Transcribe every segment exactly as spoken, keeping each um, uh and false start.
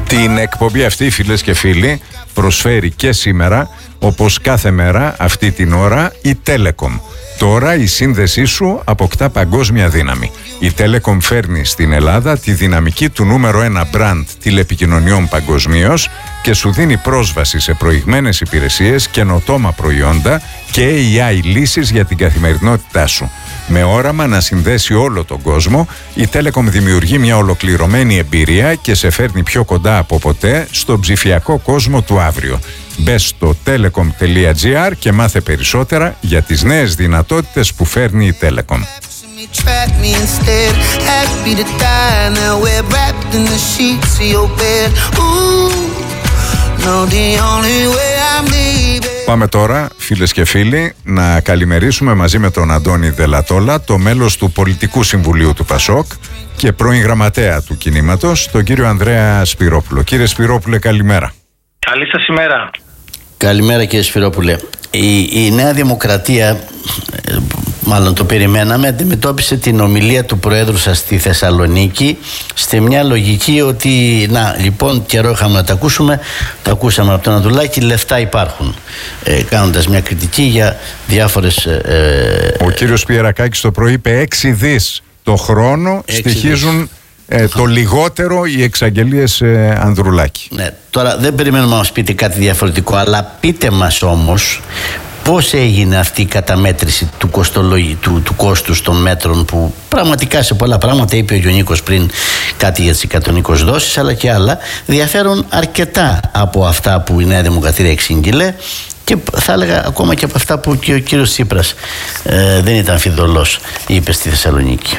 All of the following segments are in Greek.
Την εκπομπή αυτή, φίλες και φίλοι, προσφέρει και σήμερα, όπως κάθε μέρα αυτή την ώρα, η Telecom. Τώρα η σύνδεσή σου αποκτά παγκόσμια δύναμη. Η Telecom φέρνει στην Ελλάδα τη δυναμική του νούμερο ένα μπραντ τηλεπικοινωνιών παγκοσμίως και σου δίνει πρόσβαση σε προηγμένες υπηρεσίες, καινοτόμα προϊόντα και έι άι λύσεις για την καθημερινότητά σου. Με όραμα να συνδέσει όλο τον κόσμο, η Telecom δημιουργεί μια ολοκληρωμένη εμπειρία και σε φέρνει πιο κοντά από ποτέ στον ψηφιακό κόσμο του αύριο. Μπες στο telecom τελεία gr και μάθε περισσότερα για τις νέες δυνατότητες που φέρνει η Telecom. Πάμε τώρα, φίλες και φίλοι, να καλημερίσουμε μαζί με τον Αντώνη Δελατόλα, το μέλος του Πολιτικού Συμβουλίου του Πασόκ και πρώην γραμματέα του κινήματος, τον κύριο Ανδρέα Σπυρόπουλο. Κύριε Σπυρόπουλε, καλημέρα. Καλή σας ημέρα. Καλημέρα, κύριε Σπυρόπουλε. Η, η Νέα Δημοκρατία, μάλλον το περιμέναμε, αντιμετώπισε την ομιλία του Προέδρου σας στη Θεσσαλονίκη στη μια λογική ότι, να, λοιπόν, καιρό είχαμε να τα ακούσουμε, τα ακούσαμε από τον Ανδρουλάκη, λεφτά υπάρχουν, ε, κάνοντας μια κριτική για διάφορες... Ε, Ο κύριος Πιερακάκης το πρωί είπε έξι δις το χρόνο στοιχίζουν ε, το λιγότερο οι εξαγγελίες ε, Ανδρουλάκη. Ναι, τώρα δεν περιμένουμε να μας πείτε κάτι διαφορετικό, αλλά πείτε μας όμως πώς έγινε αυτή η καταμέτρηση του, κοστολογι, του, του κόστους των μέτρων, που πραγματικά σε πολλά πράγματα, είπε ο Γιονίκος πριν κάτι για τις εκατόν είκοσι δόσεις, αλλά και άλλα διαφέρουν αρκετά από αυτά που η Νέα Δημοκρατία εξήγηλε και θα έλεγα ακόμα και από αυτά που και ο κύριος Τσίπρας ε, δεν ήταν φιδωλός, είπε στη Θεσσαλονίκη.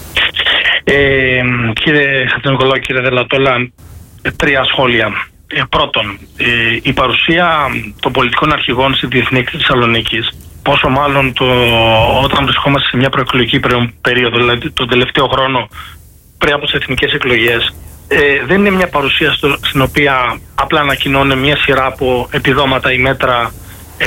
Ε, κύριε Χατζηνικολάου, κύριε Δελατόλα, τρία σχόλια. Ε, πρώτον, ε, η παρουσία των πολιτικών αρχηγών στη Διεθνή Έκθεση Θεσσαλονίκης, πόσο μάλλον το, όταν βρισκόμαστε σε μια προεκλογική περίοδο, δηλαδή τον τελευταίο χρόνο πριν από τις εθνικές εκλογές, ε, δεν είναι μια παρουσία στο, στην οποία απλά ανακοινώνει μια σειρά από επιδόματα ή μέτρα ε,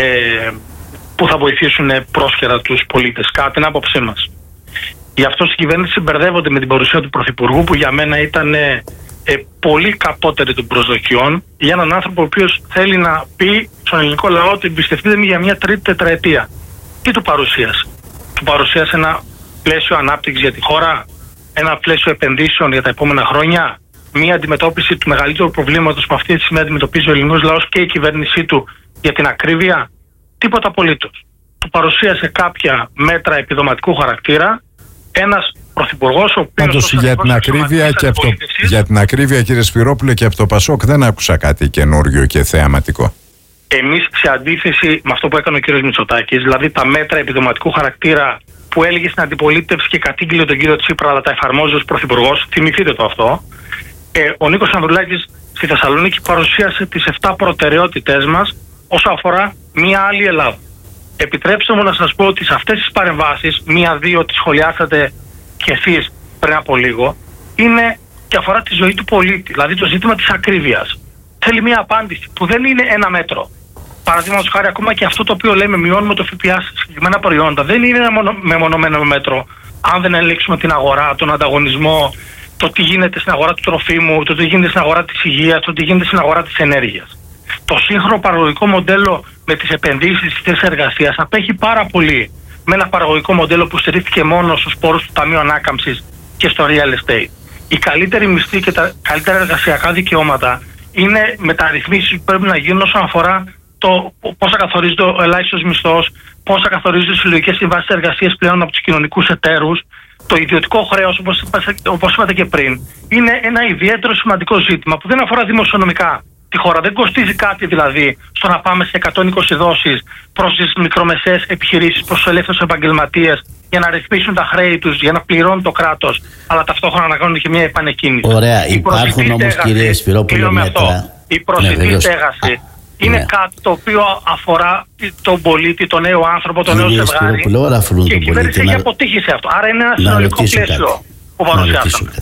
που θα βοηθήσουν πρόσχερα τους πολίτες. Κατά την άποψή μας. Γι' αυτό στην κυβέρνηση μπερδεύονται με την παρουσία του Πρωθυπουργού, που για μένα ήταν ε, ε, πολύ κατώτερη των προσδοκιών, για έναν άνθρωπο ο οποίος θέλει να πει στον ελληνικό λαό ότι εμπιστευτείτε με για μια τρίτη τετραετία. Τι του παρουσίασε? Του παρουσίασε ένα πλαίσιο ανάπτυξης για τη χώρα, ένα πλαίσιο επενδύσεων για τα επόμενα χρόνια, μια αντιμετώπιση του μεγαλύτερου προβλήματος που αυτή τη στιγμή αντιμετωπίζει ο ελληνικός λαός και η κυβέρνησή του για την ακρίβεια? Τίποτα απολύτως. Του παρουσίασε κάποια μέτρα επιδοματικού χαρακτήρα. Ένας πρωθυπουργός, ο οποίος... Πάντως για την ακρίβεια και από το, για την ακρίβεια, κύριε Σπυρόπουλε, και από το Πασόκ δεν άκουσα κάτι καινούριο και θεαματικό. Εμείς, σε αντίθεση με αυτό που έκανε ο κύριος Μητσοτάκης, δηλαδή τα μέτρα επιδοματικού χαρακτήρα που έλεγε στην αντιπολίτευση και κατήγγειλε τον κύριο Τσίπρα, αλλά τα εφαρμόζει ως πρωθυπουργός, θυμηθείτε το αυτό, ε, ο Νίκος Ανδρουλάκης στη Θεσσαλονίκη παρουσίασε τις επτά προτεραιότητές μας όσον αφορά μια άλλη Ελλάδα. Επιτρέψτε μου να σας πω ότι σε αυτές τις παρεμβάσεις, μία-δύο τις σχολιάσατε και εσείς πριν από λίγο, είναι και αφορά τη ζωή του πολίτη, δηλαδή το ζήτημα της ακρίβειας. Θέλει μία απάντηση που δεν είναι ένα μέτρο. Παραδείγματος χάρη, ακόμα και αυτό το οποίο λέμε, μειώνουμε το ΦΠΑ σε συγκεκριμένα προϊόντα, δεν είναι ένα μεμονωμένο μέτρο. Αν δεν ελέγξουμε την αγορά, τον ανταγωνισμό, το τι γίνεται στην αγορά του τροφίμου, το τι γίνεται στην αγορά της υγείας, το τι γίνεται στην αγορά της ενέργειας. Το σύγχρονο παραγωγικό μοντέλο με τις επενδύσεις στις θέσεις εργασίας απέχει πάρα πολύ με ένα παραγωγικό μοντέλο που στηρίχθηκε μόνο στους πόρους του Ταμείου Ανάκαμψης και στο real estate. Η καλύτερη μισθή και τα καλύτερα εργασιακά δικαιώματα είναι μεταρρυθμίσεις που πρέπει να γίνουν όσον αφορά το πώς θα καθορίζεται ο ελάχιστος μισθός, πώς θα καθορίζονται οι συλλογικές συμβάσεις εργασίας πλέον από τους κοινωνικούς εταίρους. Το ιδιωτικό χρέος, όπως, όπως είπατε και πριν, είναι ένα ιδιαίτερο σημαντικό ζήτημα που δεν αφορά δημοσιονομικά τη χώρα. Δεν κοστίζει κάτι δηλαδή στο να πάμε σε εκατόν είκοσι δόσεις προς τις μικρομεσαίες επιχειρήσεις, προς τους ελεύθερους επαγγελματίες, για να ρυθμίσουν τα χρέη τους, για να πληρώνουν το κράτος, αλλά ταυτόχρονα να κάνουν και μια επανεκκίνηση. Ωραία, η υπάρχουν όμως, κύριε Σπυρόπουλο, μέτρα. Η προσιτή ναι, στέγαση είναι ναι. κάτι το οποίο αφορά τον πολίτη, τον νέο άνθρωπο, τον κύριε νέο ζευγάρι. Και η κυβέρνηση έχει αποτύχει σε αυτό. Άρα είναι ένα συνολικό πλαίσιο που παρουσιάσαμε.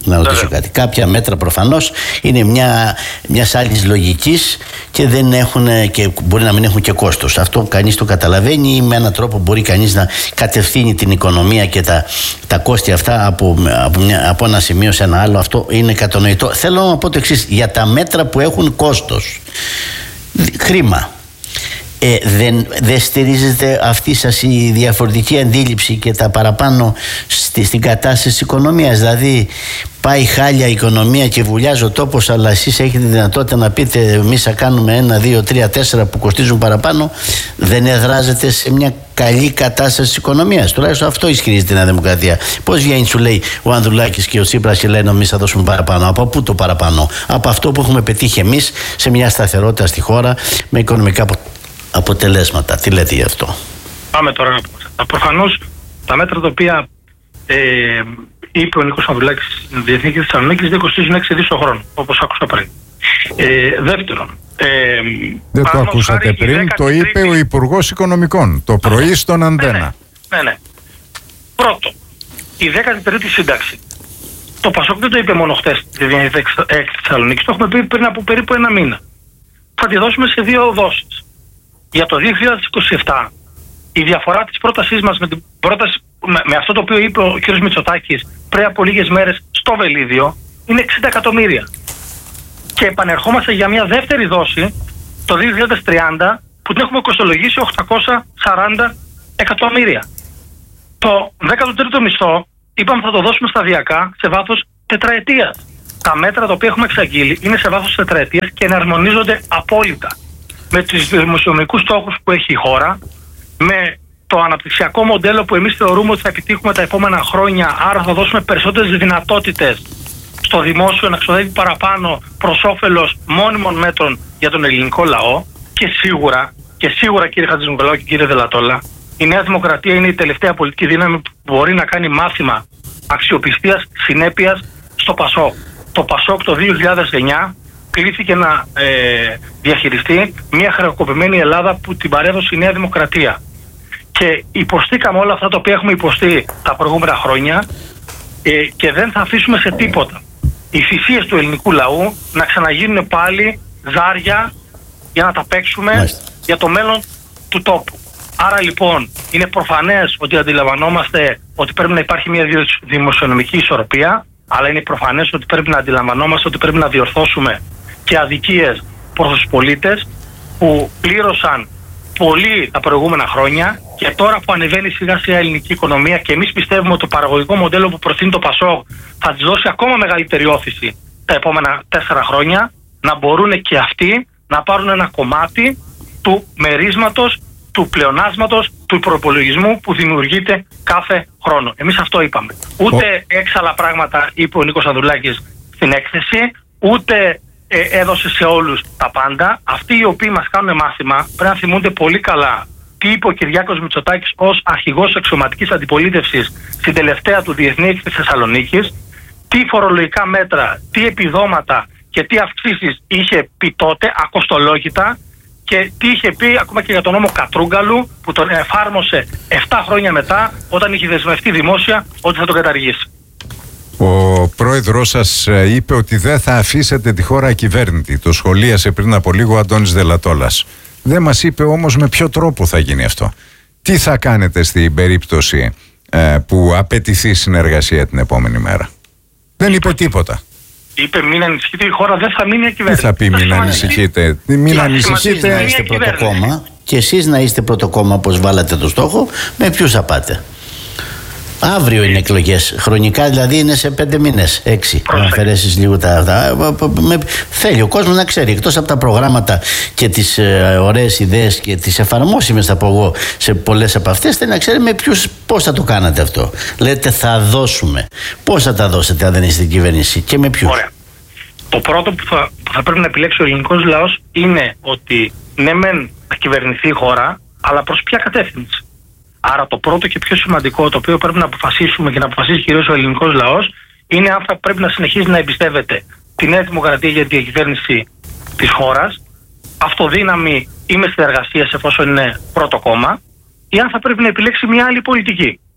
Να ρωτήσω κάτι. Κάποια μέτρα προφανώς είναι μια μιας άλλης λογικής και δεν έχουν και μπορεί να μην έχουν και κόστος. Αυτό κανείς το καταλαβαίνει, ή με έναν τρόπο μπορεί κανείς να κατευθύνει την οικονομία και τα, τα κόστη αυτά από, από, μια, από ένα σημείο σε ένα άλλο. Αυτό είναι κατανοητό. Θέλω να πω το εξής: για τα μέτρα που έχουν κόστος, χρήμα, Ε, δεν, δεν στηρίζεται αυτή σας η διαφορετική αντίληψη και τα παραπάνω στη, στην κατάσταση της οικονομίας? Δηλαδή πάει χάλια η οικονομία και βουλιάζει ο τόπος, αλλά εσείς έχετε δυνατότητα να πείτε εμείς θα κάνουμε ένα, δύο, τρία, τέσσερα που κοστίζουν παραπάνω. Δεν εδράζεται σε μια καλή κατάσταση της οικονομίας? Τουλάχιστον αυτό ισχυρίζεται η Νέα Δημοκρατία. Πώς βγαίνει, σου λέει ο Ανδρουλάκης και ο Τσίπρας και λένε εμείς θα δώσουμε παραπάνω? Από πού το παραπάνω? Από αυτό που έχουμε πετύχει εμείς σε μια σταθερότητα στη χώρα με οικονομικά αποτελέσματα. Τι λέτε γι' αυτό? Πάμε τώρα να πούμε. Προφανώς τα μέτρα τα οποία ε, είπε ο Νίκος Ανδρουλάκης στην Διεθνή Κρίση Θεσσαλονίκης δεν κοστίζουν έξι δισεκατομμύρια το χρόνο, όπως άκουσα πριν. Ε, δεύτερον, ε, δεν το ακούσατε πριν, το είπε ο Υπουργός Οικονομικών το πρωί στον Αντένα. Ναι, ναι, ναι, ναι. Πρώτο, η δέκατη τρίτη σύνταξη. Το Πασόκ δεν το είπε μόνο χτες στη Διεθνή Κρίση Θεσσαλονίκης, το έχουμε πει πριν από περίπου ένα μήνα. Θα τη δώσουμε σε δύο δόσεις. Για το δύο χιλιάδες είκοσι επτά η διαφορά της πρότασής μας με, την πρόταση, με, με αυτό το οποίο είπε ο κ. Μητσοτάκης πριν από λίγες μέρες στο Βελίδιο είναι εξήντα εκατομμύρια. Και επανερχόμαστε για μια δεύτερη δόση το δύο χιλιάδες τριάντα που την έχουμε κοστολογήσει οκτακόσια σαράντα εκατομμύρια. Το δέκατο τρίτο μισθό είπαμε θα το δώσουμε σταδιακά σε βάθος τετραετίας. Τα μέτρα τα οποία έχουμε εξαγγείλει είναι σε βάθος τετραετίας και εναρμονίζονται απόλυτα με τους δημοσιονομικούς στόχους που έχει η χώρα, με το αναπτυξιακό μοντέλο που εμείς θεωρούμε ότι θα επιτύχουμε τα επόμενα χρόνια, άρα θα δώσουμε περισσότερες δυνατότητες στο δημόσιο να ξοδεύει παραπάνω προς όφελος μόνιμων μέτρων για τον ελληνικό λαό. Και σίγουρα, και σίγουρα κύριε Χατζηνικολάου και κύριε Δελατόλα, η Νέα Δημοκρατία είναι η τελευταία πολιτική δύναμη που μπορεί να κάνει μάθημα αξιοπιστίας, συνέπειας στο Πασόκ. Το Πασόκ το δύο χιλιάδες εννιά κλήθηκε να ε, διαχειριστεί μια χρεοκοπημένη Ελλάδα που την παρέδωσε η Νέα Δημοκρατία. Και υποστήκαμε όλα αυτά τα οποία έχουμε υποστεί τα προηγούμενα χρόνια ε, και δεν θα αφήσουμε σε τίποτα οι θυσίες του ελληνικού λαού να ξαναγίνουν πάλι ζάρια για να τα παίξουμε Μάλιστα. για το μέλλον του τόπου. Άρα λοιπόν είναι προφανές ότι αντιλαμβανόμαστε ότι πρέπει να υπάρχει μια δημοσιονομική ισορροπία, αλλά είναι προφανές ότι πρέπει να αντιλαμβανόμαστε ότι πρέπει να διορθώσουμε και αδικίες προς τους πολίτες που πλήρωσαν πολύ τα προηγούμενα χρόνια και τώρα που ανεβαίνει σιγά σιγά η ελληνική οικονομία και εμείς πιστεύουμε ότι το παραγωγικό μοντέλο που προτείνει το Πασόκ θα της δώσει ακόμα μεγαλύτερη όθηση τα επόμενα τέσσερα χρόνια, να μπορούν και αυτοί να πάρουν ένα κομμάτι του μερίσματος, του πλεονάσματος, του προπολογισμού που δημιουργείται κάθε χρόνο. Εμείς αυτό είπαμε. Ούτε έξαλα πράγματα είπε ο Νίκος Ανδρουλάκης στην έκθεση, ούτε ε, έδωσε σε όλους τα πάντα. Αυτοί οι οποίοι μας κάνουν μάθημα πρέπει να θυμούνται πολύ καλά τι είπε ο Κυριάκος Μητσοτάκης ως αρχηγός αξιωματικής αντιπολίτευσης στην τελευταία του Διεθνή Έκθεση Θεσσαλονίκης, τι φορολογικά μέτρα, τι επιδόματα και τι αυξήσεις είχε πει τότε, ακοστολόγητα, και τι είχε πει ακόμα και για τον νόμο Κατρούγκαλου που τον εφάρμοσε επτά χρόνια μετά, όταν είχε δεσμευτεί δημόσια ότι θα τον καταργήσει. Ο πρόεδρος σας είπε ότι δεν θα αφήσετε τη χώρα ακυβέρνητη. Το σχολίασε πριν από λίγο ο Αντώνης Δελατόλας. Δεν μας είπε όμως με ποιο τρόπο θα γίνει αυτό. Τι θα κάνετε στην περίπτωση ε, που απαιτηθεί συνεργασία την επόμενη μέρα? Δεν είπε τίποτα. Είπε μην ανησυχείτε, η χώρα δεν θα μείνει ακυβέρνητη. Τι θα πει μην ανησυχείτε? Μην ανησυχείτε. Να είστε πρώτο κόμμα και εσείς να είστε πρώτο κόμμα όπως βάλατε το στόχο, με ποιους θα πάτε? Αύριο είναι εκλογές. Χρονικά δηλαδή είναι σε πέντε μήνες, έξι. Να αφαιρέσεις λίγο τα. τα με, θέλει ο κόσμος να ξέρει, εκτός από τα προγράμματα και τις ε, ωραίες ιδέες και τις εφαρμόσιμες, θα πω εγώ, σε πολλές από αυτές, θέλει να ξέρει με ποιους, πώς θα το κάνατε αυτό. Λέτε θα δώσουμε. Πώς θα τα δώσετε αν δεν είστε στην κυβέρνηση και με ποιους? Ωραία. Το πρώτο που θα, που θα πρέπει να επιλέξει ο ελληνικός λαός είναι ότι ναι μεν θα κυβερνηθεί η χώρα, αλλά προς ποια κατεύθυνση. Άρα το πρώτο και πιο σημαντικό, το οποίο πρέπει να αποφασίσουμε και να αποφασίσει κυρίως ο ελληνικός λαός, είναι αν θα πρέπει να συνεχίσει να εμπιστεύεται τη Νέα Δημοκρατία για τη διακυβέρνηση της χώρας, αυτοδύναμη ή με συνεργασίες εφόσον είναι πρώτο κόμμα, ή αν θα πρέπει να επιλέξει μια άλλη πολιτική.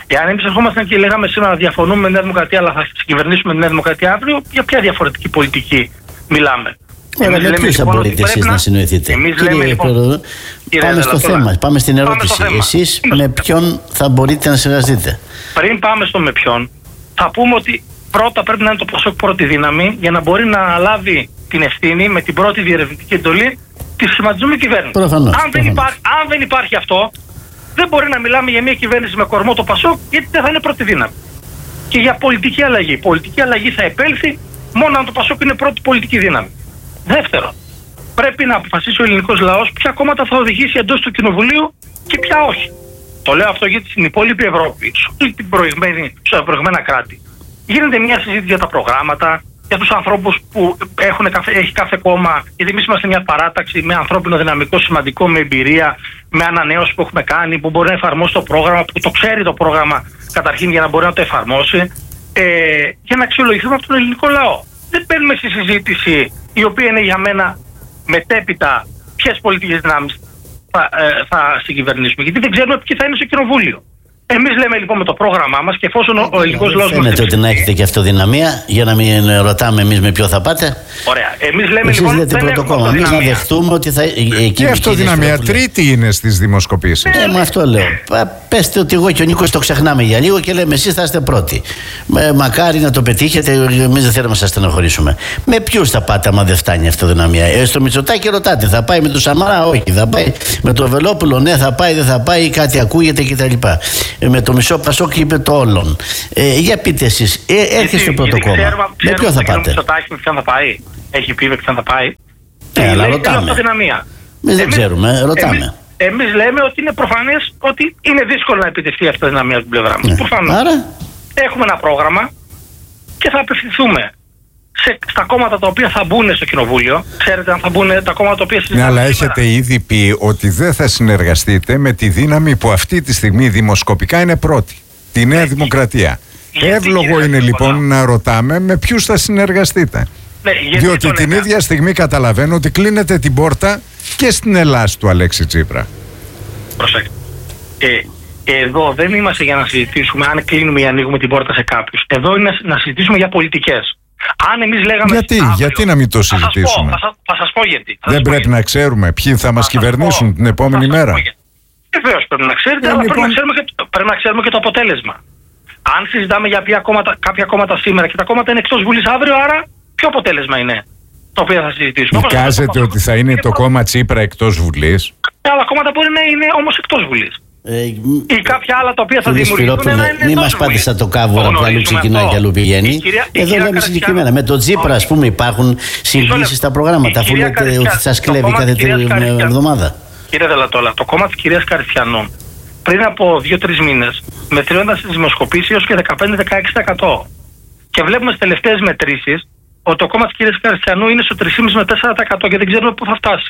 Εάν εμείς ερχόμασταν και λέγαμε σήμερα διαφωνούμε με τη Νέα Δημοκρατία, αλλά θα κυβερνήσουμε τη Νέα Δημοκρατία αύριο, για ποια διαφορετική πολιτική μιλάμε? Ωραία, με ποιους θα μπορείτε εσείς να συνοηθείτε? Κύριε λοιπόν, πάμε στο θέμα, πάμε στην ερώτηση. Πάμε εσείς με ποιον θα μπορείτε να συνεργαστείτε? Πριν πάμε στο με ποιον, θα πούμε ότι πρώτα πρέπει να είναι το ΠΑΣΟΚ πρώτη δύναμη για να μπορεί να αναλάβει την ευθύνη με την πρώτη διερευνητική εντολή τη σχηματιζόμενη κυβέρνηση. Προφανώς, αν, δεν υπάρχει, αν δεν υπάρχει αυτό, δεν μπορεί να μιλάμε για μια κυβέρνηση με κορμό το ΠΑΣΟΚ, γιατί δεν θα είναι πρώτη δύναμη. Και για πολιτική αλλαγή. Η πολιτική αλλαγή θα επέλθει μόνο αν το ΠΑΣΟΚ είναι πρώτη πολιτική δύναμη. Δεύτερον, πρέπει να αποφασίσει ο ελληνικός λαός ποια κόμματα θα οδηγήσει εντός του κοινοβουλίου και ποια όχι. Το λέω αυτό γιατί στην υπόλοιπη Ευρώπη, σε όλη την προηγμένη, στα προηγμένα κράτη, γίνεται μια συζήτηση για τα προγράμματα, για τους ανθρώπους που έχουν, έχει κάθε κόμμα, γιατί εμείς είμαστε μια παράταξη με ανθρώπινο δυναμικό σημαντικό, με εμπειρία, με ανανέωση που έχουμε κάνει, που μπορεί να εφαρμόσει το πρόγραμμα, που το ξέρει το πρόγραμμα καταρχήν για να μπορεί να το εφαρμόσει, ε, για να αξιολογηθούμε από τον ελληνικό λαό. Δεν παίρνουμε στη συζήτηση, η οποία είναι για μένα μετέπειτα, ποιες πολιτικές δυνάμεις θα, ε, θα συγκυβερνήσουμε, γιατί δεν ξέρουμε ποιοι θα είναι στο κοινοβούλιο. Εμείς λέμε λοιπόν με το πρόγραμμά μας και εφόσον ο, ο ελληνικός λαός... Φαίνεται ότι να έχετε και αυτοδυναμία για να μην ρωτάμε εμείς με ποιο θα πάτε. Ωραία. Εμείς λέμε εσείς λοιπόν λέτε πρώτο κόμμα. Εμείς να δεχτούμε ότι θα... Και αυτοδυναμία τρίτη είναι στις δημοσκοπήσεις. Ε, με αυτό λέω. Πέστε ότι εγώ και ο Νίκος το ξεχνάμε για λίγο και λέμε εσείς θα είστε πρώτοι. Ε, μακάρι να το πετύχετε, εμείς δεν θέλουμε να σας στενοχωρήσουμε. Με ποιους θα πάτε άμα δεν φτάνει η αυτοδυναμία? Ε, στο Μητσοτάκη ρωτάτε, θα πάει με τον Σαμαρά? Όχι. Θα πάει με τον Βελόπουλο? Ναι, θα πάει, δεν θα πάει, κάτι ακούγεται κτλ. Με το μισό Πασόκ είπε το όλον. Ε, για πείτε εσείς, ε, έρχεστε πρώτο κόμμα. Ξέρουμε, με ποιο θα πάτε? Με ποιον θα πάει. Έχει πει με ποιον θα πάει. Ε, αλλά ρωτάμε. Εμείς δεν ξέρουμε, ρωτάμε. Εμείς, εμείς λέμε ότι είναι προφανές ότι είναι δύσκολο να επιτευχθεί αυτή η δυναμία στην πλευρά μας. Ναι. Άρα έχουμε ένα πρόγραμμα και θα απευθυνθούμε σε, στα κόμματα τα οποία θα μπουν στο κοινοβούλιο. Ξέρετε αν θα μπουν τα κόμματα τα οποία συζητάμε. Ναι, αλλά έχετε ήδη πει ότι δεν θα συνεργαστείτε με τη δύναμη που αυτή τη στιγμή δημοσκοπικά είναι πρώτη. Τη Νέα Δημοκρατία. Γιατί, Εύλογο είναι λοιπόν να ρωτάμε με ποιους θα συνεργαστείτε. Ναι, διότι την ίδια στιγμή καταλαβαίνω ότι κλείνετε την πόρτα και στην Ελλάδα του Αλέξη Τσίπρα. Προσέξτε. Ε, εδώ δεν είμαστε για να συζητήσουμε αν κλείνουμε ή ανοίγουμε την πόρτα σε κάποιους. Εδώ είναι να συζητήσουμε για πολιτικές. Αν εμείς λέγαμε. Γιατί, αύριο, γιατί να μην το συζητήσουμε? Θα σας πω, θα σας πω γιατί. Θα δεν πρέπει γιατί. να ξέρουμε ποιοι θα, θα μας κυβερνήσουν πω, την επόμενη μέρα? Βεβαίως πρέπει να ξέρετε, αλλά λοιπόν... πρέπει, να ξέρουμε και, πρέπει να ξέρουμε και το αποτέλεσμα. Αν συζητάμε για ποια κόμματα, κάποια κόμματα σήμερα και τα κόμματα είναι εκτός Βουλής αύριο, άρα ποιο αποτέλεσμα είναι το οποίο θα συζητήσουμε? Εικάζεται ότι θα είναι το κόμμα Τσίπρα εκτός Βουλής. Άλλα κόμματα μπορεί να είναι όμως εκτός Βουλής. Ε, ή κάποια άλλα τα οποία θα δημιουργηθούν. Μην μας πάτε σαν το κάβουρα που αλλού ξεκινάει και αλλού πηγαίνει. Εδώ λέμε συγκεκριμένα. Με τον Τσίπρα, ας πούμε, υπάρχουν συγκλήσεις στα προγράμματα, αφού λέτε ότι σας κλέβει κάθε εβδομάδα. Κύριε Δελατόλα, το κόμμα της κυρίας Καριστιανού πριν από δύο τρεις μήνες μετριώνταν στις δημοσκοπήσεις έως και δεκαπέντε με δεκαέξι τοις εκατό. Και βλέπουμε στις τελευταίες μετρήσεις ότι το κόμμα της κυρίας Καριστιανού είναι στο τρία κόμμα πέντε με τέσσερα τοις εκατό και δεν ξέρουμε πού θα φτάσει.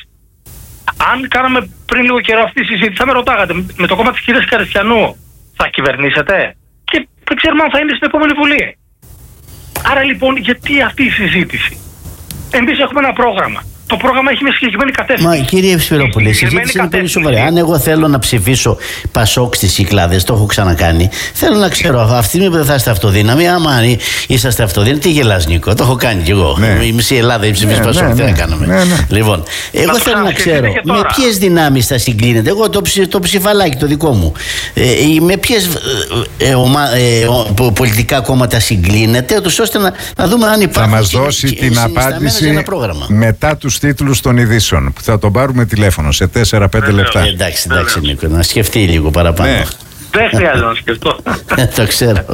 Αν κάναμε πριν λίγο καιρό αυτή τη συζήτηση, θα με ρωτάγατε με το κόμμα της κυρίας Καριστιανού θα κυβερνήσετε? Και δεν ξέρουμε αν θα είναι στην επόμενη Βουλή. Άρα λοιπόν, γιατί αυτή η συζήτηση? Εμείς έχουμε ένα πρόγραμμα. Το πρόγραμμα έχει μια συγκεκριμένη κατεύθυνση. Μα κύριε Σφυρόπουλε, η συζήτηση είναι πολύ σοβαρή. Αν εγώ θέλω να ψηφίσω Πασόκ στις Κυκλάδες, το έχω ξανακάνει, θέλω να ξέρω αυτή τη στιγμή που δεν θα είστε αυτοδύναμοι. Άμα είσαστε αυτοδύναμοι, τι γελάς Νίκο? Το έχω κάνει κι εγώ. Ναι. Η μισή Ελλάδα η ψηφίσει ναι, Πασόκ, ναι, τι ναι, να κάνουμε. Ναι, ναι. Λοιπόν, εγώ να θέλω να ξέρω με ποιες δυνάμεις θα συγκλίνετε. Εγώ το, ψη, το ψηφαλάκι το δικό μου. Ε, με ποιες ε, ε, ομα, ε, ο, πολιτικά κόμματα συγκλίνετε, ώστε να, να δούμε αν υπάρχει. Θα μας δώσει την απάντηση μετά τους τίτλους των ειδήσεων που θα τον πάρουμε τηλέφωνο σε τέσσερα πέντε λεπτά. Ε, εντάξει, εντάξει Νίκο, να σκεφτεί λίγο παραπάνω. Ναι. Δεν χρειάζεται να σκεφτώ. Το ξέρω.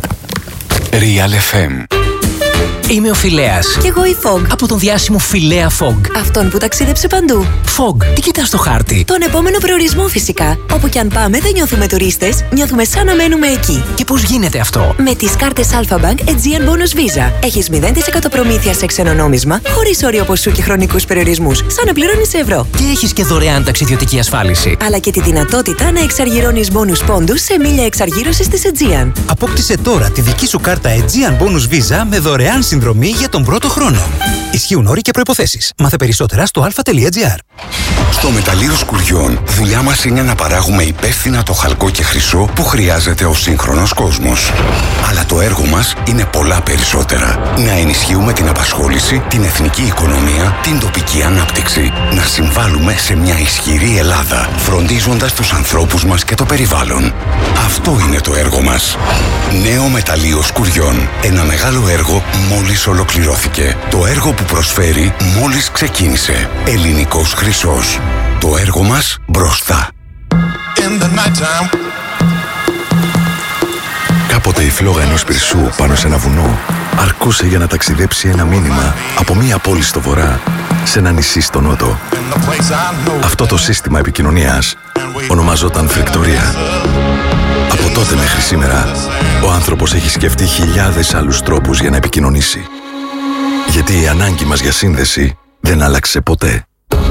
Real εφ εμ. Είμαι ο Φιλέας. Κι εγώ η Fog. Από τον διάσημο Φιλέα Fog. Αυτόν που ταξίδεψε παντού. Fog, τι κοιτάς στο χάρτη? Τον επόμενο προορισμό φυσικά. Όπου κι αν πάμε δεν νιώθουμε τουρίστες, νιώθουμε σαν να μένουμε εκεί. Και πώς γίνεται αυτό? Με τις κάρτες Alpha Bank Aegean Bonus Visa. Έχεις μηδέν τοις εκατό προμήθεια σε ξένο νόμισμα, χωρίς όριο ποσού και χρονικούς περιορισμούς. Σαν να πληρώνεις σε ευρώ. Και έχεις και δωρεάν ταξιδιωτική ασφάλιση. Αλλά και τη δυνατότητα να εξαργυρώνεις bonus πόντους σε μίλια εξαργύρωσης της Aegean. Απόκτησε τώρα τη δική σου κάρτα Aegean Bonus Visa με δωρεάν συνδρομή Συνδρομή για τον πρώτο χρόνο. Ισχύουν όροι και προϋποθέσεις. Μάθε περισσότερα στο α.gr. Στο μεταλλείο Σκουριών, δουλειά μας είναι να παράγουμε υπεύθυνα το χαλκό και χρυσό που χρειάζεται ο σύγχρονος κόσμος. Αλλά το έργο μας είναι πολλά περισσότερα. Να ενισχύουμε την απασχόληση, την εθνική οικονομία, την τοπική ανάπτυξη. Να συμβάλλουμε σε μια ισχυρή Ελλάδα, φροντίζοντας τους ανθρώπους μας και το περιβάλλον. Αυτό είναι το έργο μας. Νέο μεταλλείο Σκουριών. Ένα μεγάλο έργο μόλις ολοκληρώθηκε. Το έργο που προσφέρει μόλις ξεκίνησε. Ελληνικός χρυσός. Το έργο μας μπροστά. Κάποτε η φλόγα ενός πυρσού πάνω σε ένα βουνό αρκούσε για να ταξιδέψει ένα μήνυμα από μία πόλη στο βορρά σε ένα νησί στο νότο. Αυτό το σύστημα επικοινωνίας ονομαζόταν φρικτορία. Από τότε μέχρι σήμερα, ο άνθρωπος έχει σκεφτεί χιλιάδες άλλους τρόπους για να επικοινωνήσει. Γιατί η ανάγκη μας για σύνδεση δεν άλλαξε ποτέ.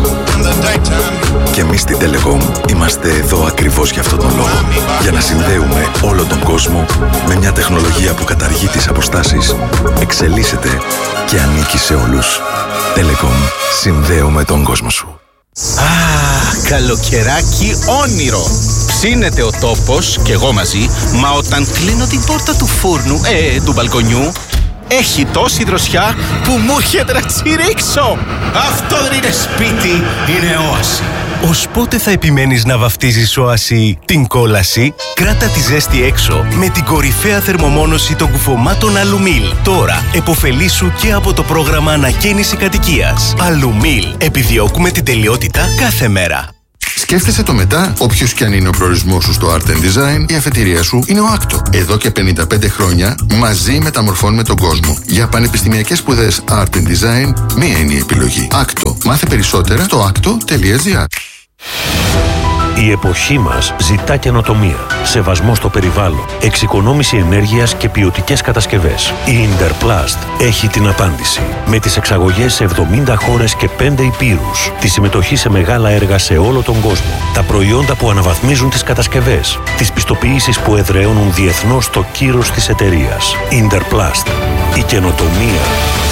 Και εμείς στην Telecom είμαστε εδώ ακριβώς για αυτόν τον λόγο. Για να συνδέουμε όλο τον κόσμο με μια τεχνολογία που καταργεί τις αποστάσεις, εξελίσσεται και ανήκει σε όλους. Telecom. Συνδέουμε τον κόσμο σου. Α, καλοκαιράκι όνειρο. Ψήνεται ο τόπος και εγώ μαζί, μα όταν κλείνω την πόρτα του φούρνου, ε, του μπαλκονιού, έχει τόση δροσιά που μου έρχεται να τσιρίξω. Αυτό δεν είναι σπίτι, είναι όαση. Ως πότε θα επιμένεις να βαφτίζεις όαση την κόλαση? Κράτα τη ζέστη έξω με την κορυφαία θερμομόνωση των κουφωμάτων Αλουμίλ. Τώρα εποφελήσου και από το πρόγραμμα ανακαίνιση κατοικίας. Αλουμίλ. Επιδιώκουμε την τελειότητα κάθε μέρα. Σκέφτεσαι το μετά, όποιος κι αν είναι ο προορισμός σου στο Art and Design, η αφετηρία σου είναι ο άκτο. Εδώ και πενήντα πέντε χρόνια μαζί μεταμορφώνουμε τον κόσμο. Για πανεπιστημιακές σπουδές Art and Design, μία είναι η επιλογή. άκτο. Μάθε περισσότερα στο άκτο τελεία τζι άρ. Η εποχή μας ζητά καινοτομία, σεβασμό στο περιβάλλον, εξοικονόμηση ενέργειας και ποιοτικές κατασκευές. Η Interplast έχει την απάντηση. Με τις εξαγωγές σε εβδομήντα χώρες και πέντε υπήρους, τη συμμετοχή σε μεγάλα έργα σε όλο τον κόσμο, τα προϊόντα που αναβαθμίζουν τις κατασκευές, τις πιστοποιήσεις που εδραιώνουν διεθνώς το κύρος της εταιρείας. Interplast. Η καινοτομία